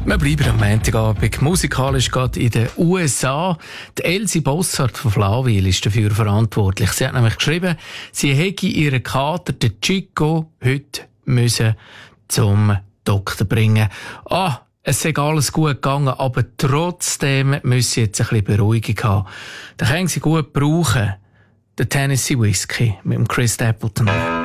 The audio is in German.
Wir bleiben am Montagabend. Musikalisch geht in den USA. Die Elsie Bossart von Flawil ist dafür verantwortlich. Sie hat nämlich geschrieben, sie hätte ihren Kater, den Chico, heute müssen zum Doktor bringen. Es sei alles gut gegangen, aber trotzdem müsse sie jetzt ein bisschen Beruhigung haben. Da können sie gut brauchen. Der Tennessee Whiskey mit dem Chris Stapleton.